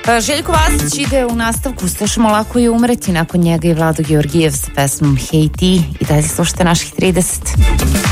Željko Vasić ide u nastavku, slušamo Lako je umreti, nakon njega i Vlado Georgijev sa pesmom Hej ti i dalje slušate naših 30.